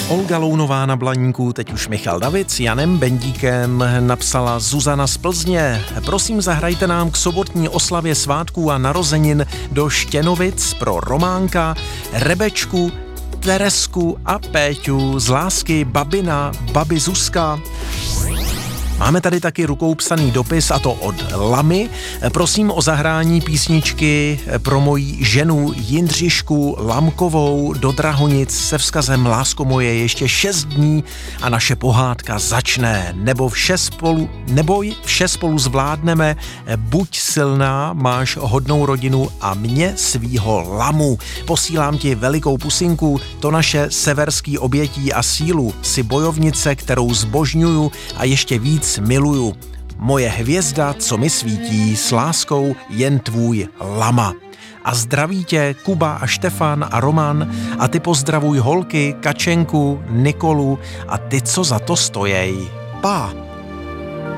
Olga Lounová na Blaníku, teď už Michal David s Janem Bendíkem, napsala Zuzana z Plzně. Prosím, zahrajte nám k sobotní oslavě svátků a narozenin do Štěnovic pro Románka, Rebečku, Teresku a Péťu, z lásky Babina, babi Zuzka. Máme tady taky rukou psaný dopis, a to od Lamy. Prosím o zahrání písničky pro moji ženu Jindřišku Lamkovou do Drahonic se vzkazem Lásko moje, ještě 6 dní a naše pohádka začne. Neboj, vše spolu zvládneme, buď silná, máš hodnou rodinu a mě svýho Lamu. Posílám ti velikou pusinku, to naše severský obětí a sílu, si bojovnice, kterou zbožňuju a ještě víc miluju. Moje hvězda, co mi svítí, s láskou jen tvůj Lama. A zdraví tě Kuba a Štefan a Roman a ty pozdravuj holky, Kačenku, Nikolu a ty, co za to stojej. Pa!